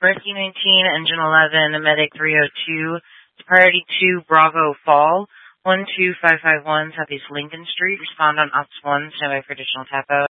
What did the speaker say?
Rescue 19, Engine 11, Medic 302, Priority 2, Bravo Fall, 12551 Southeast Lincoln Street. Respond on Ops 1, standby for additional TAPO.